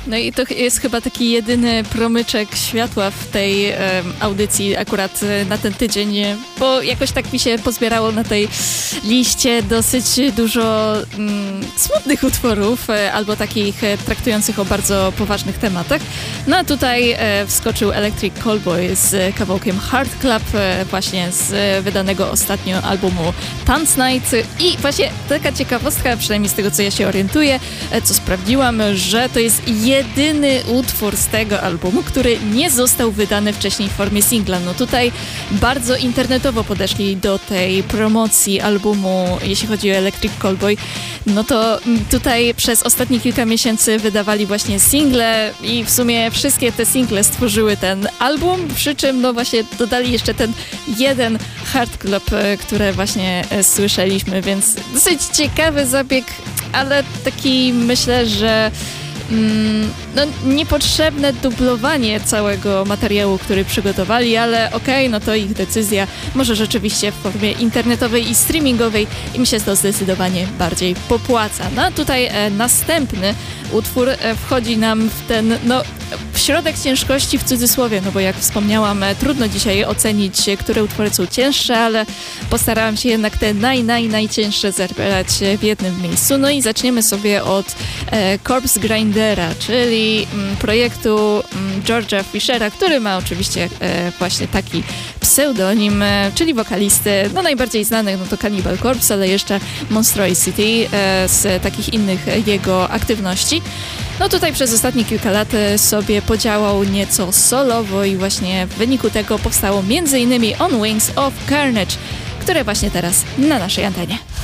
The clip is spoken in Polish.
No i to jest chyba taki jedyny promyczek światła w tej audycji akurat na ten tydzień, bo jakoś tak mi się pozbierało na tej liście dosyć dużo smutnych utworów, albo takich traktujących o bardzo poważnych tematach. No a tutaj wskoczył Electric Callboy z kawałkiem Heart Club, właśnie z wydanego ostatnio albumu Dance Night. I właśnie taka ciekawostka, przynajmniej z tego co ja się orientuję, co sprawdziłam, że to jest jedyny utwór z tego albumu, który nie został wydany wcześniej w formie singla. No tutaj bardzo internetowo podeszli do tej promocji albumu, jeśli chodzi o Electric Callboy. No to tutaj przez ostatnie kilka miesięcy wydawali właśnie single i w sumie wszystkie te single stworzyły ten album, przy czym no właśnie dodali jeszcze ten jeden Heart Club, który właśnie słyszeliśmy, więc dosyć ciekawy zabieg, ale taki myślę, że no niepotrzebne dublowanie całego materiału, który przygotowali, ale okej, no to ich decyzja, może rzeczywiście w formie internetowej i streamingowej im się to zdecydowanie bardziej popłaca. No a tutaj następny utwór wchodzi nam w ten, no w środek ciężkości w cudzysłowie, no bo jak wspomniałam, trudno dzisiaj ocenić, które utwory są cięższe, ale postarałam się jednak te najcięższe zebrać w jednym miejscu. No i zaczniemy sobie od Corpse Grindera, czyli projektu George'a Fishera, który ma oczywiście właśnie taki pseudonim, czyli wokalisty, no najbardziej znanych, no to Cannibal Corpse, ale jeszcze Monstrosity z takich innych jego aktywności. No tutaj przez ostatnie kilka lat sobie podziałał nieco solowo i właśnie w wyniku tego powstało m.in. On Wings of Carnage, które właśnie teraz na naszej antenie.